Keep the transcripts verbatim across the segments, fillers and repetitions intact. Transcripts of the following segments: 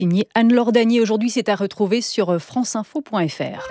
Signée Anne-Laure Danier. Aujourd'hui, c'est à retrouver sur franceinfo point f r.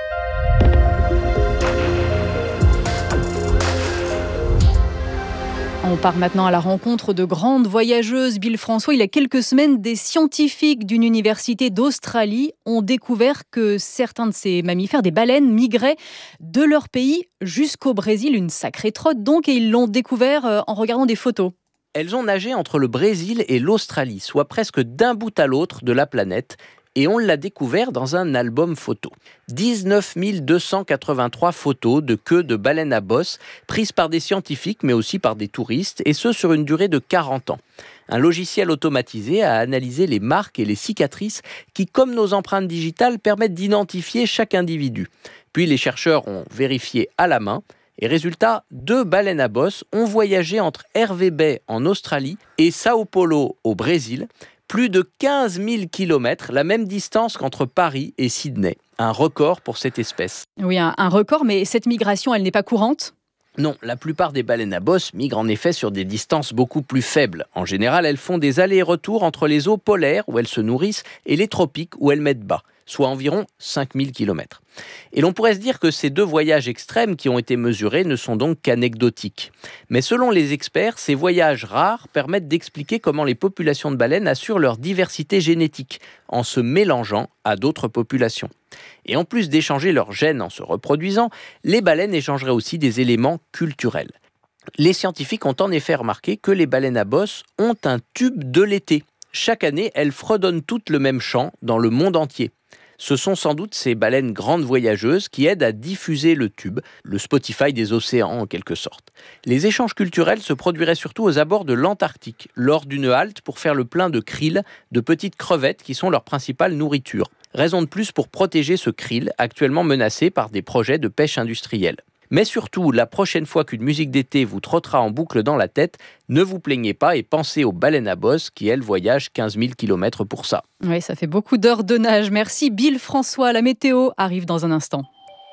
On part maintenant à la rencontre de grandes voyageuses. Bill François, il y a quelques semaines, des scientifiques d'une université d'Australie ont découvert que certains de ces mammifères, des baleines, migraient de leur pays jusqu'au Brésil. Une sacrée trotte donc, et ils l'ont découvert en regardant des photos. Elles ont nagé entre le Brésil et l'Australie, soit presque d'un bout à l'autre de la planète. Et on l'a découvert dans un album photo. dix-neuf mille deux cent quatre-vingt-trois photos de queues de baleines à bosse prises par des scientifiques mais aussi par des touristes, et ce sur une durée de quarante ans. Un logiciel automatisé a analysé les marques et les cicatrices qui, comme nos empreintes digitales, permettent d'identifier chaque individu. Puis les chercheurs ont vérifié à la main. Et résultat, deux baleines à bosse ont voyagé entre Hervey Bay en Australie et Sao Paulo au Brésil. Plus de quinze mille kilomètres, la même distance qu'entre Paris et Sydney. Un record pour cette espèce. Oui, un, un record, mais cette migration, elle n'est pas courante ? Non, la plupart des baleines à bosse migrent en effet sur des distances beaucoup plus faibles. En général, elles font des allers et retours entre les eaux polaires, où elles se nourrissent, et les tropiques, où elles mettent bas, soit environ cinq mille kilomètres. Et l'on pourrait se dire que ces deux voyages extrêmes qui ont été mesurés ne sont donc qu'anecdotiques. Mais selon les experts, ces voyages rares permettent d'expliquer comment les populations de baleines assurent leur diversité génétique, en se mélangeant à d'autres populations. Et en plus d'échanger leurs gènes en se reproduisant, les baleines échangeraient aussi des éléments culturels. Les scientifiques ont en effet remarqué que les baleines à bosse ont un tube de l'été. Chaque année, elles fredonnent toutes le même chant dans le monde entier. Ce sont sans doute ces baleines grandes voyageuses qui aident à diffuser le tube, le Spotify des océans en quelque sorte. Les échanges culturels se produiraient surtout aux abords de l'Antarctique, lors d'une halte pour faire le plein de krill, de petites crevettes qui sont leur principale nourriture. Raison de plus pour protéger ce krill, actuellement menacé par des projets de pêche industrielle. Mais surtout, la prochaine fois qu'une musique d'été vous trottera en boucle dans la tête, ne vous plaignez pas et pensez aux baleines à bosse qui, elles, voyagent quinze mille kilomètres pour ça. Oui, ça fait beaucoup d'heures de nage. Merci Bill François. La météo arrive dans un instant.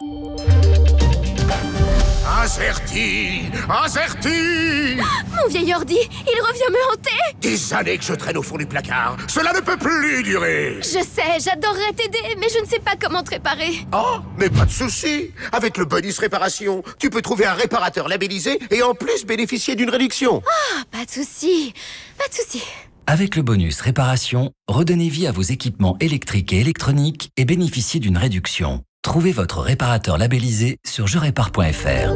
Azerty, Azerty. Mon vieil ordi, il revient me hanter. Des années que je traîne au fond du placard. Cela ne peut plus durer. Je sais, j'adorerais t'aider, mais je ne sais pas comment te réparer. Oh, mais pas de souci. Avec le bonus réparation, tu peux trouver un réparateur labellisé et en plus bénéficier d'une réduction. Ah, pas de souci, pas de souci. Avec le bonus réparation, redonnez vie à vos équipements électriques et électroniques et bénéficiez d'une réduction. Trouvez votre réparateur labellisé sur je répare point f r.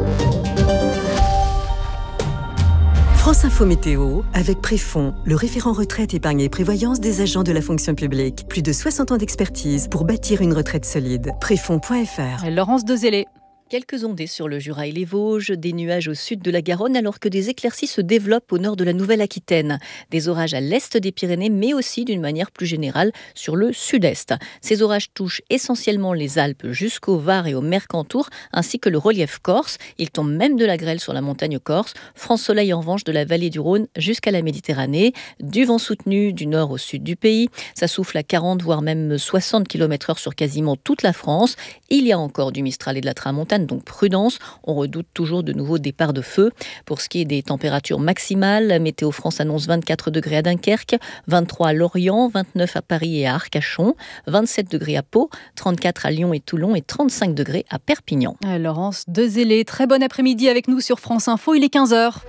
France Info Météo, avec Préfond, le référent retraite, épargne et prévoyance des agents de la fonction publique. Plus de soixante ans d'expertise pour bâtir une retraite solide. Préfond point f r. Laurence Dezellé. Quelques ondées sur le Jura et les Vosges, des nuages au sud de la Garonne, alors que des éclaircies se développent au nord de la Nouvelle-Aquitaine. Des orages à l'est des Pyrénées, mais aussi d'une manière plus générale sur le sud-est. Ces orages touchent essentiellement les Alpes jusqu'au Var et au Mercantour, ainsi que le relief corse. Il tombe même de la grêle sur la montagne corse. Franc soleil en revanche de la vallée du Rhône jusqu'à la Méditerranée. Du vent soutenu du nord au sud du pays. Ça souffle à quarante, voire même soixante kilomètres heure sur quasiment toute la France. Il y a encore du Mistral et de la Tramontane, donc prudence, on redoute toujours de nouveaux départs de feu. Pour ce qui est des températures maximales, Météo France annonce vingt-quatre degrés à Dunkerque, vingt-trois à Lorient, vingt-neuf à Paris et à Arcachon, vingt-sept degrés à Pau, trente-quatre à Lyon et Toulon et trente-cinq degrés à Perpignan. Laurence Dezellé, très bon après-midi avec nous sur France Info, il est quinze heures.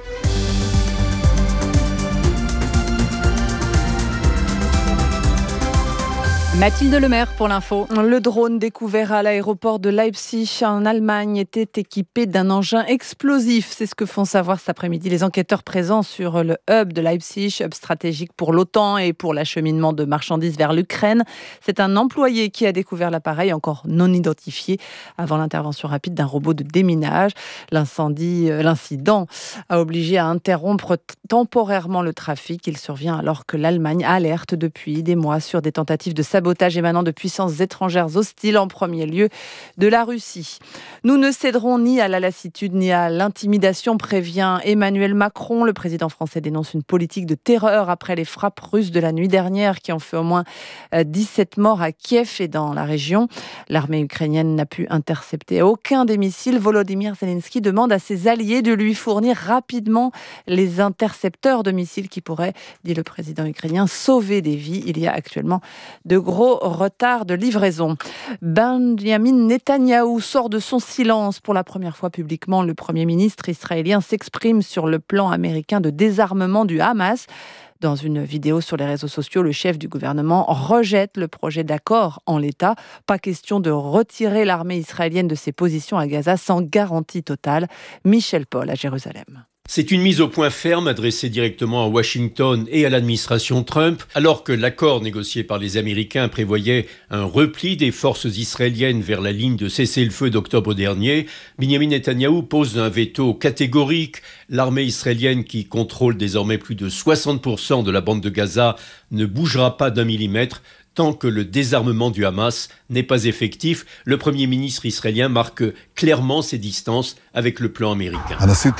Mathilde Lemaire pour l'info. Le drone découvert à l'aéroport de Leipzig en Allemagne était équipé d'un engin explosif. C'est ce que font savoir cet après-midi les enquêteurs présents sur le hub de Leipzig, hub stratégique pour l'OTAN et pour l'acheminement de marchandises vers l'Ukraine. C'est un employé qui a découvert l'appareil, encore non identifié, avant l'intervention rapide d'un robot de déminage. L'incendie, l'incident a obligé à interrompre temporairement le trafic. Il survient alors que l'Allemagne alerte depuis des mois sur des tentatives de sabotage sabotage émanant de puissances étrangères hostiles, en premier lieu de la Russie. Nous ne céderons ni à la lassitude ni à l'intimidation, prévient Emmanuel Macron. Le président français dénonce une politique de terreur après les frappes russes de la nuit dernière qui ont fait au moins dix-sept morts à Kiev et dans la région. L'armée ukrainienne n'a pu intercepter aucun des missiles. Volodymyr Zelensky demande à ses alliés de lui fournir rapidement les intercepteurs de missiles qui pourraient, dit le président ukrainien, sauver des vies. Il y a actuellement de gros retards de livraison. Benjamin Netanyahou sort de son silence. Pour la première fois publiquement, le Premier ministre israélien s'exprime sur le plan américain de désarmement du Hamas. Dans une vidéo sur les réseaux sociaux, le chef du gouvernement rejette le projet d'accord en l'état. Pas question de retirer l'armée israélienne de ses positions à Gaza sans garantie totale. Michel Paul à Jérusalem. C'est une mise au point ferme adressée directement à Washington et à l'administration Trump, alors que l'accord négocié par les Américains prévoyait un repli des forces israéliennes vers la ligne de cessez-le-feu d'octobre dernier. Benjamin Netanyahou pose un veto catégorique. L'armée israélienne, qui contrôle désormais plus de soixante pour cent de la bande de Gaza, ne bougera pas d'un millimètre tant que le désarmement du Hamas n'est pas effectif. Le Premier ministre israélien marque clairement ses distances avec le plan américain.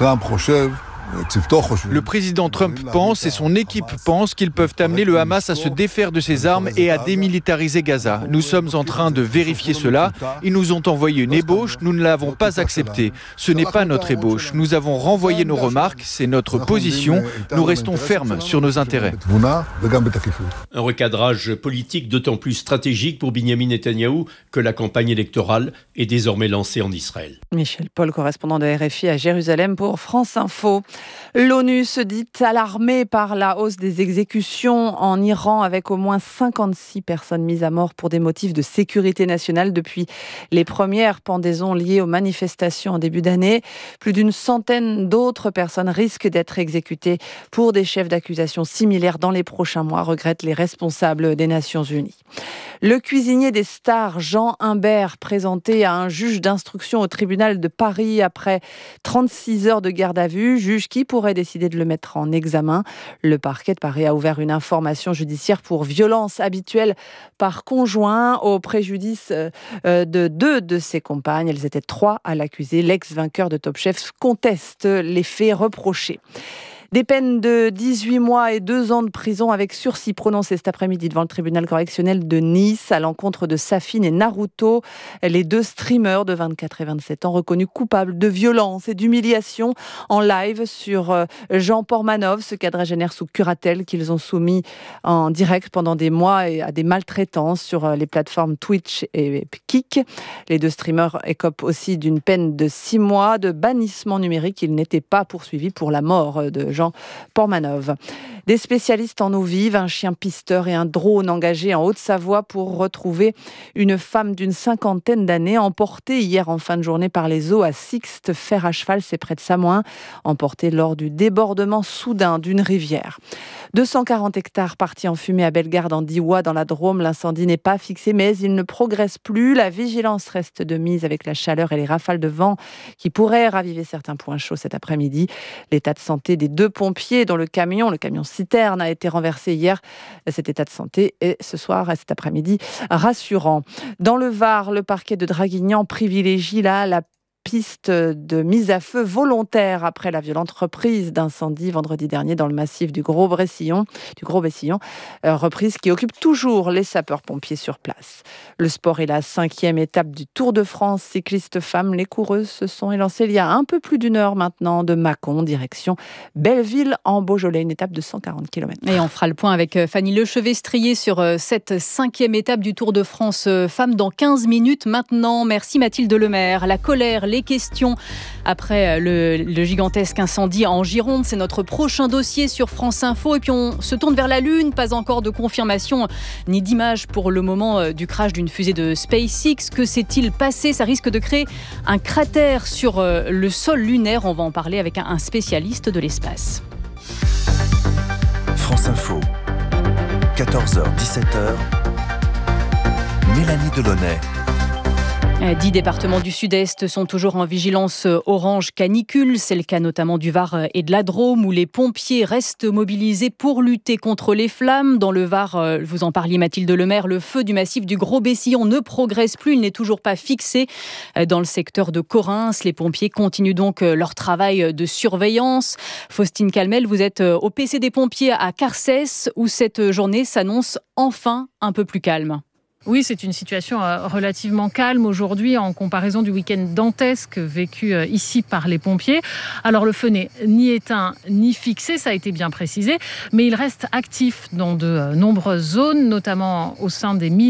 Le président Trump pense et son équipe pense qu'ils peuvent amener le Hamas à se défaire de ses armes et à démilitariser Gaza. Nous sommes en train de vérifier cela. Ils nous ont envoyé une ébauche, nous ne l'avons pas acceptée. Ce n'est pas notre ébauche. Nous avons renvoyé nos remarques, c'est notre position. Nous restons fermes sur nos intérêts. Un recadrage politique d'autant plus stratégique pour Benjamin Netanyahou que la campagne électorale est désormais lancée en Israël. Michel Paul, correspondant de R F I à Jérusalem pour France Info. L'ONU se dit alarmée par la hausse des exécutions en Iran, avec au moins cinquante-six personnes mises à mort pour des motifs de sécurité nationale depuis les premières pendaisons liées aux manifestations en début d'année. Plus d'une centaine d'autres personnes risquent d'être exécutées pour des chefs d'accusation similaires dans les prochains mois, regrettent les responsables des Nations Unies. Le cuisinier des stars, Jean Imbert, présenté à un juge d'instruction au tribunal de Paris après trente-six heures de garde à vue, juge qui pourrait décider de le mettre en examen. Le parquet de Paris a ouvert une information judiciaire pour violence habituelle par conjoint au préjudice de deux de ses compagnes. Elles étaient trois à l'accuser. L'ex-vainqueur de Top Chef conteste les faits reprochés. Des peines de dix-huit mois et deux ans de prison avec sursis prononcées cet après-midi devant le tribunal correctionnel de Nice à l'encontre de Safine et Naruto, les deux streamers de vingt-quatre et vingt-sept ans reconnus coupables de violence et d'humiliation en live sur Jean Portmanov, ce quadragénaire sous curatelle qu'ils ont soumis en direct pendant des mois et à des maltraitances sur les plateformes Twitch et Kik. Les deux streamers écopent aussi d'une peine de six mois de bannissement numérique. Ils n'étaient pas poursuivis pour la mort de Jean Portmanov. Des spécialistes en eau vive, un chien pisteur et un drone engagés en Haute-Savoie pour retrouver une femme d'une cinquantaine d'années emportée hier en fin de journée par les eaux à Sixte, fer à cheval, c'est près de Samoin, emportée lors du débordement soudain d'une rivière. deux cent quarante hectares partis en fumée à Bellegarde en Diois dans la Drôme. L'incendie n'est pas fixé, mais il ne progresse plus. La vigilance reste de mise avec la chaleur et les rafales de vent qui pourraient raviver certains points chauds cet après-midi. L'état de santé des deux pompiers dont le camion, le camion citerne a été renversé hier. Cet état de santé est ce soir, cet après-midi, rassurant. Dans le Var, le parquet de Draguignan privilégie là la piste de mise à feu volontaire après la violente reprise d'incendie vendredi dernier dans le massif du Gros-Bessillon, du Gros-Bessillon, euh, reprise qui occupe toujours les sapeurs-pompiers sur place. Le sport est la cinquième étape du Tour de France cycliste femmes. Les coureuses se sont élancées il y a un peu plus d'une heure maintenant de Mâcon, direction Belleville en Beaujolais, une étape de cent quarante kilomètres. Et on fera le point avec Fanny Lechevet-Strier sur cette cinquième étape du Tour de France femmes dans quinze minutes maintenant. Merci Mathilde Lemaire. La colère, les questions après le, le gigantesque incendie en Gironde. C'est notre prochain dossier sur France Info. Et puis on se tourne vers la Lune. Pas encore de confirmation ni d'image pour le moment du crash d'une fusée de SpaceX. Que s'est-il passé ? Ça risque de créer un cratère sur le sol lunaire. On va en parler avec un spécialiste de l'espace. France Info, quatorze heures dix-sept heures. Mélanie Delaunay. Dix départements du Sud-Est sont toujours en vigilance orange canicule. C'est le cas notamment du Var et de la Drôme, où les pompiers restent mobilisés pour lutter contre les flammes. Dans le Var, vous en parliez Mathilde Lemaire, le feu du massif du Gros-Bessillon ne progresse plus. Il n'est toujours pas fixé dans le secteur de Corrins. Les pompiers continuent donc leur travail de surveillance. Faustine Calmel, vous êtes au P C des pompiers à Carcès, où cette journée s'annonce enfin un peu plus calme. Oui, c'est une situation relativement calme aujourd'hui en comparaison du week-end dantesque vécu ici par les pompiers. Alors le feu n'est ni éteint ni fixé, ça a été bien précisé, mais il reste actif dans de nombreuses zones, notamment au sein des mines